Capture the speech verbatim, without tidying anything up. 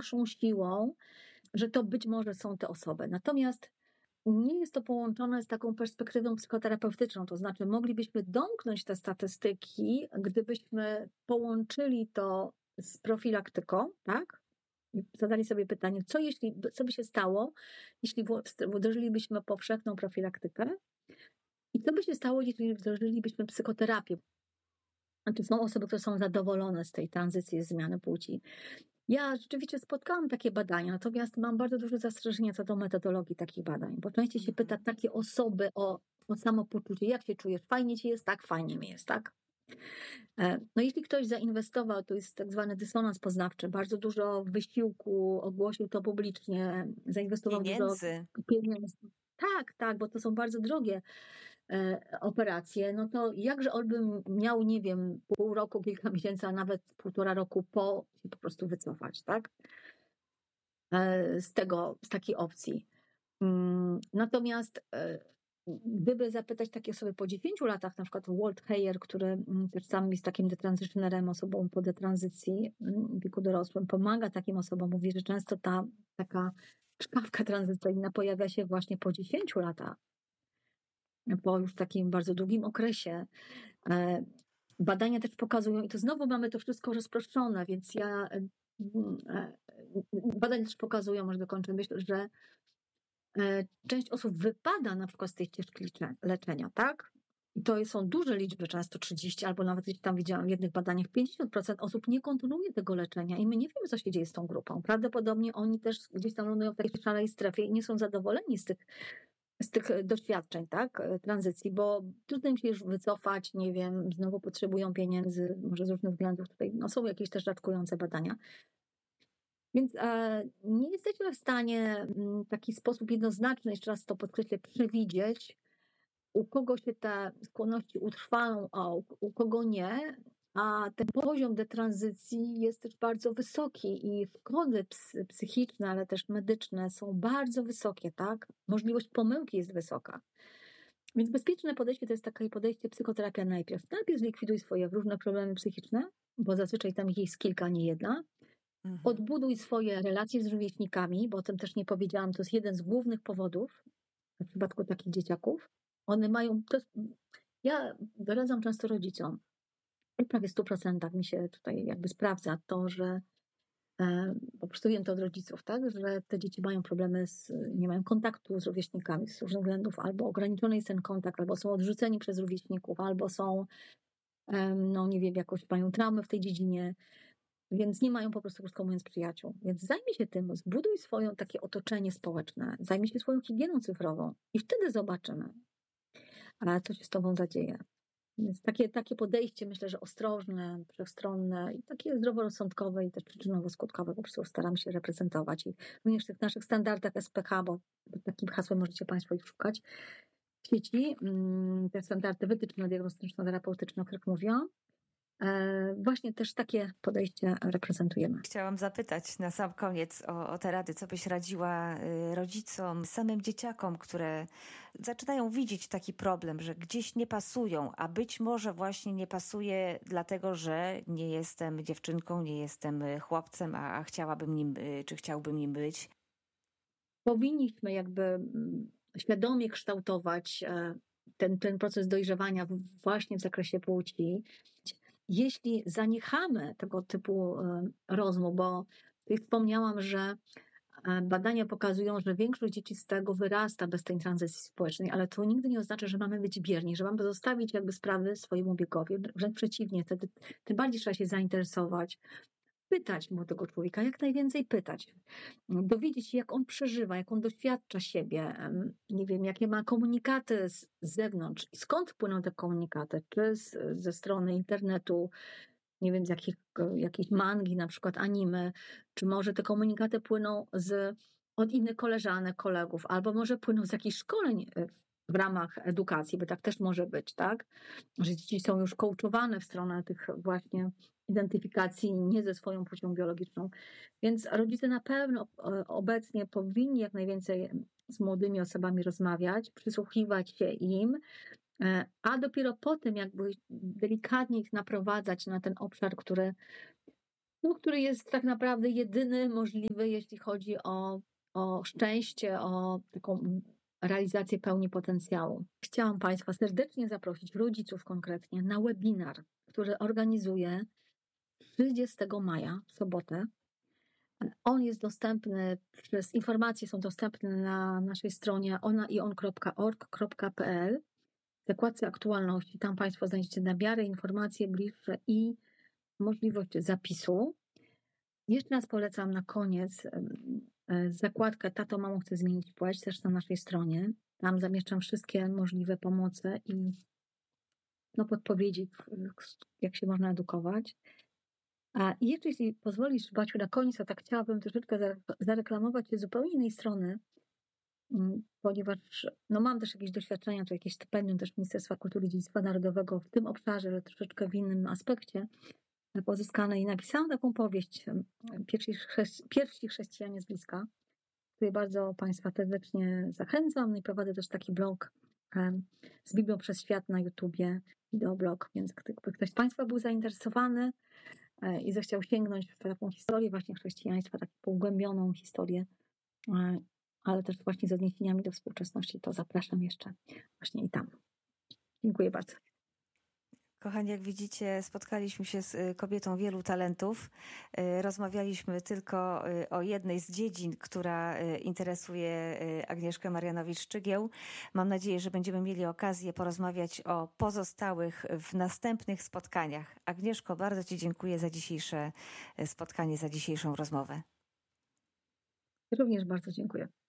większą siłą, że to być może są te osoby. Natomiast nie jest to połączone z taką perspektywą psychoterapeutyczną, to znaczy moglibyśmy domknąć te statystyki, gdybyśmy połączyli to z profilaktyką, tak? I zadali sobie pytanie, co jeśli, co by się stało, jeśli wdrożylibyśmy powszechną profilaktykę i co by się stało, jeśli wdrożylibyśmy psychoterapię. Znaczy są osoby, które są zadowolone z tej tranzycji, z zmiany płci. Ja rzeczywiście spotkałam takie badania, natomiast mam bardzo duże zastrzeżenia co do metodologii takich badań, bo częściej się pyta takie osoby o, o samopoczucie, jak się czujesz, fajnie ci jest, tak, fajnie mi jest, tak? No jeśli ktoś zainwestował, to jest tak zwany dysonans poznawczy, bardzo dużo wysiłku, ogłosił to publicznie, zainwestował Pieniędzy. dużo pieniędzy. Tak, tak, bo to są bardzo drogie e, operacje, no to jakże on by miał, nie wiem, pół roku, kilka miesięcy, a nawet półtora roku po się po prostu wycofać, tak? E, z tego, z takiej opcji. Mm, natomiast e, gdyby zapytać takie osoby po dziesięciu latach, na przykład Walt Heyer, który też sam jest takim detranzytionerem, osobą po detranzycji w wieku dorosłym, pomaga takim osobom, mówi, że często ta taka czkawka tranzycyjna pojawia się właśnie po dziesięciu latach, po już takim bardzo długim okresie. Badania też pokazują, i to znowu mamy to wszystko rozproszone, więc ja badania też pokazują, może dokończę myśl, że część osób wypada na przykład z tej ścieżki leczenia, tak? I to są duże liczby, często trzydzieści, albo nawet gdzieś tam widziałam w jednych badaniach pięćdziesiąt procent osób nie kontynuuje tego leczenia i my nie wiemy, co się dzieje z tą grupą. Prawdopodobnie oni też gdzieś tam lądują w takiej szalej strefie i nie są zadowoleni z tych, z tych doświadczeń, tak? Tranzycji, bo trudno im się już wycofać, nie wiem, znowu potrzebują pieniędzy, może z różnych względów tutaj, no są jakieś też raczkujące badania. Więc e, nie jesteśmy w stanie w taki sposób jednoznaczny, jeszcze raz to podkreślę, przewidzieć, u kogo się te skłonności utrwalą, a u, u kogo nie, a ten poziom detranzycji jest też bardzo wysoki i wkłady psychiczne, ale też medyczne są bardzo wysokie, tak? Możliwość pomyłki jest wysoka. Więc bezpieczne podejście to jest takie podejście psychoterapia najpierw. Najpierw zlikwiduj swoje różne problemy psychiczne, bo zazwyczaj tam ich jest kilka, nie jedna. Odbuduj swoje relacje z rówieśnikami, bo o tym też nie powiedziałam, to jest jeden z głównych powodów w przypadku takich dzieciaków. One mają, to jest, ja doradzam często rodzicom, i prawie w stu procentach mi się tutaj jakby sprawdza to, że e, po prostu wiem to od rodziców, tak, że te dzieci mają problemy, z, nie mają kontaktu z rówieśnikami z różnych względów, albo ograniczony jest ten kontakt, albo są odrzuceni przez rówieśników, albo są, e, no nie wiem, jakoś mają traumy w tej dziedzinie, więc nie mają po prostu, krótko mówiąc, przyjaciół. Więc zajmij się tym, zbuduj swoje takie otoczenie społeczne, zajmij się swoją higieną cyfrową i wtedy zobaczymy, a co się z tobą zadzieje. Więc takie, takie podejście, myślę, że ostrożne, wszechstronne i takie zdroworozsądkowe i też przyczynowo-skutkowe po prostu staram się reprezentować. I również w tych naszych standardach S P H, bo takim hasłem możecie Państwo ich szukać w sieci, te standardy wytyczno-diagnostyczno-terapeutyczne, o których mówiłam, właśnie też takie podejście reprezentujemy. Chciałam zapytać na sam koniec o, o te rady, co byś radziła rodzicom, samym dzieciakom, które zaczynają widzieć taki problem, że gdzieś nie pasują, a być może właśnie nie pasuje dlatego, że nie jestem dziewczynką, nie jestem chłopcem, a, a chciałabym nim, czy chciałbym nim być. Powinniśmy jakby świadomie kształtować ten, ten proces dojrzewania właśnie w zakresie płci. Jeśli zaniechamy tego typu rozmów, bo wspomniałam, że badania pokazują, że większość dzieci z tego wyrasta bez tej tranzycji społecznej, ale to nigdy nie oznacza, że mamy być bierni, że mamy zostawić jakby sprawy swojemu biegowi. Wręcz przeciwnie, wtedy tym bardziej trzeba się zainteresować, pytać młodego człowieka, jak najwięcej pytać, dowiedzieć się, jak on przeżywa, jak on doświadcza siebie, nie wiem, jakie ma komunikaty z zewnątrz i skąd płyną te komunikaty, czy z, ze strony internetu, nie wiem, z jakich, jakiejś mangi, na przykład anime, czy może te komunikaty płyną z, od innych koleżanek, kolegów, albo może płyną z jakichś szkoleń w ramach edukacji, bo tak też może być, tak? Że dzieci są już coachowane w stronę tych właśnie identyfikacji nie ze swoją płcią biologiczną. Więc rodzice na pewno obecnie powinni jak najwięcej z młodymi osobami rozmawiać, przysłuchiwać się im, a dopiero potem jakby delikatnie ich naprowadzać na ten obszar, który no, który jest tak naprawdę jedyny możliwy, jeśli chodzi o, o szczęście, o taką realizację pełni potencjału. Chciałam Państwa serdecznie zaprosić, rodziców konkretnie, na webinar, który organizuję trzydziestego maja, w sobotę. On jest dostępny, przez informacje są dostępne na naszej stronie ona i on kropka org kropka p l. W zakładce aktualności, tam Państwo znajdziecie namiary, informacje bliższe i możliwość zapisu. Jeszcze raz polecam na koniec zakładkę Tato, mamo, chcę zmienić płeć, też na naszej stronie. Tam zamieszczam wszystkie możliwe pomoce i no, podpowiedzi, jak się można edukować. A jeszcze, jeśli pozwolisz, Baciu, na koniec, to tak chciałabym troszeczkę zareklamować się z zupełnie innej strony, ponieważ no, mam też jakieś doświadczenia, to jakieś stypendium też Ministerstwa Kultury i Dziedzictwa Narodowego w tym obszarze, ale troszeczkę w innym aspekcie pozyskane i napisałam taką powieść Pierwsi, chrześci- Pierwsi chrześcijanie z bliska, który bardzo Państwa serdecznie zachęcam. No i prowadzę też taki blog z Biblią przez świat na YouTubie, wideoblog, więc gdyby ktoś z Państwa był zainteresowany i zechciał sięgnąć w taką historię właśnie chrześcijaństwa, taką pogłębioną historię, ale też właśnie z odniesieniami do współczesności, to zapraszam jeszcze właśnie i tam. Dziękuję bardzo. Kochani, jak widzicie, spotkaliśmy się z kobietą wielu talentów. Rozmawialiśmy tylko o jednej z dziedzin, która interesuje Agnieszkę Marianowicz-Szczygieł. Mam nadzieję, że będziemy mieli okazję porozmawiać o pozostałych w następnych spotkaniach. Agnieszko, bardzo Ci dziękuję za dzisiejsze spotkanie, za dzisiejszą rozmowę. Również bardzo dziękuję.